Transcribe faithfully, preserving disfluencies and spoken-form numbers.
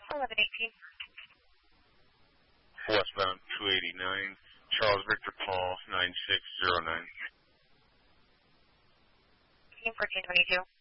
eleven eighteen. Westbound two eighty-nine, Charles Victor Paul, nine six zero nine. fourteen twenty-two.